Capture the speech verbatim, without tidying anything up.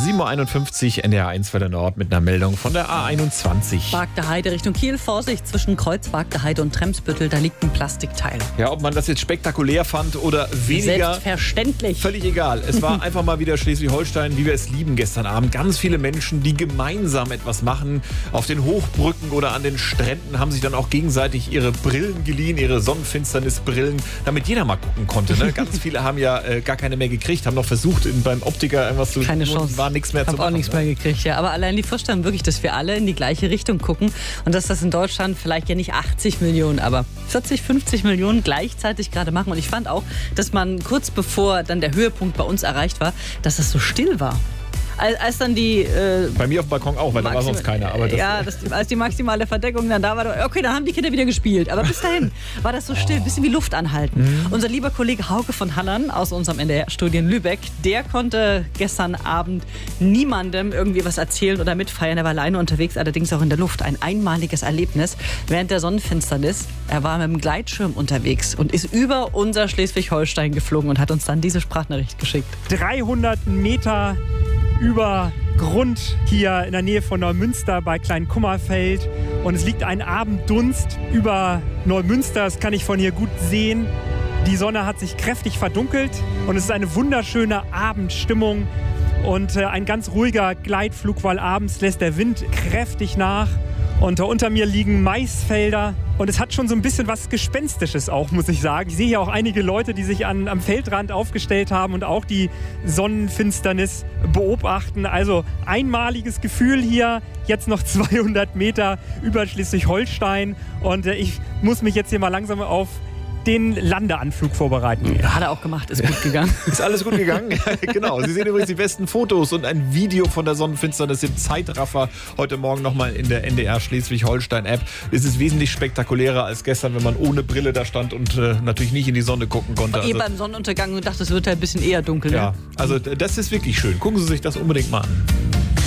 sieben Uhr einundfünfzig, N D R eins für der Nord mit einer Meldung von der A einundzwanzig. Wagte Heide Richtung Kiel. Vorsicht, zwischen Kreuz Wagte Heide und Tremsbüttel, da liegt ein Plastikteil. Ja, ob man das jetzt spektakulär fand oder weniger. Selbstverständlich. Völlig egal. Es war einfach mal wieder Schleswig-Holstein, wie wir es lieben gestern Abend. Ganz viele Menschen, die gemeinsam etwas machen. Auf den Hochbrücken oder an den Stränden haben sich dann auch gegenseitig ihre Brillen geliehen, ihre Sonnenfinsternisbrillen, damit jeder mal gucken konnte. Ne? Ganz viele haben ja äh, gar keine mehr gekriegt, haben noch versucht, in, beim Optiker irgendwas zu Keine tun, Chance. war nichts mehr Hab zu machen. auch nichts ne? mehr gekriegt, ja. Aber allein die Vorstellung wirklich, dass wir alle in die gleiche Richtung gucken und dass das in Deutschland vielleicht ja nicht achtzig Millionen, aber vierzig, fünfzig Millionen gleichzeitig gerade machen. Und ich fand auch, dass man kurz bevor dann der Höhepunkt bei uns erreicht war, dass es so still war. Als, als dann die... Äh, Bei mir auf dem Balkon auch, weil da war sonst keiner. Aber das, ja, das, als die maximale Verdeckung dann da war, okay, dann haben die Kinder wieder gespielt. Aber bis dahin war das so still, ein bisschen wie Luft anhalten. Mhm. Unser lieber Kollege Hauke von Hallern aus unserem N D R-Studio in Lübeck, der konnte gestern Abend niemandem irgendwie was erzählen oder mitfeiern. Er war alleine unterwegs, allerdings auch in der Luft. Ein einmaliges Erlebnis während der Sonnenfinsternis. Er war mit dem Gleitschirm unterwegs und ist über unser Schleswig-Holstein geflogen und hat uns dann diese Sprachnachricht geschickt. dreihundert Meter über Grund hier in der Nähe von Neumünster bei Kleinkummerfeld. Und es liegt ein Abenddunst über Neumünster. Das kann ich von hier gut sehen. Die Sonne hat sich kräftig verdunkelt und es ist eine wunderschöne Abendstimmung und äh, ein ganz ruhiger Gleitflug, weil abends lässt der Wind kräftig nach. Und unter mir liegen Maisfelder und es hat schon so ein bisschen was Gespenstisches auch, muss ich sagen. Ich sehe hier auch einige Leute, die sich an, am Feldrand aufgestellt haben und auch die Sonnenfinsternis beobachten. Also einmaliges Gefühl hier, jetzt noch zweihundert Meter über Schleswig-Holstein und äh, ich muss mich jetzt hier mal langsam auf den Landeanflug vorbereiten. Ja, hat er auch gemacht, ist gut gegangen. Ist alles gut gegangen? Genau. Sie sehen übrigens die besten Fotos und ein Video von der Sonnenfinsternis im Zeitraffer heute Morgen nochmal in der N D R Schleswig-Holstein-App. Es ist wesentlich spektakulärer als gestern, wenn man ohne Brille da stand und äh, natürlich nicht in die Sonne gucken konnte. Also, eh beim Sonnenuntergang und dachte, es wird halt ein bisschen eher dunkel. Ja, Ne? also das ist wirklich schön. Gucken Sie sich das unbedingt mal an.